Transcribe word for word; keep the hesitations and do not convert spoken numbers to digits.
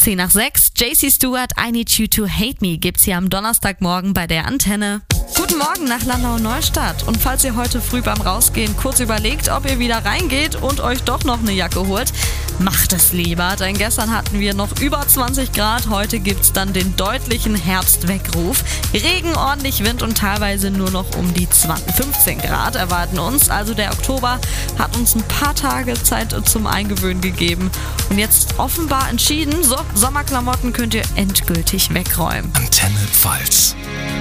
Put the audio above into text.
zehn nach sechs. J C Stewart, I Need You to Hate Me gibt's hier am Donnerstagmorgen bei der Antenne. Guten Morgen nach Landau-Neustadt. Und falls ihr heute früh beim Rausgehen kurz überlegt, ob ihr wieder reingeht und euch doch noch eine Jacke holt, macht es lieber. Denn gestern hatten wir noch über zwanzig Grad. Heute gibt's dann den deutlichen Herbstweckruf. Regen, ordentlich Wind und teilweise nur noch um die zwanzig, fünfzehn Grad erwarten uns. Also der Oktober hat uns ein paar Tage Zeit zum Eingewöhnen gegeben. Und jetzt offenbar entschieden, so, Sommerklamotten könnt ihr endgültig wegräumen. Antenne Pfalz.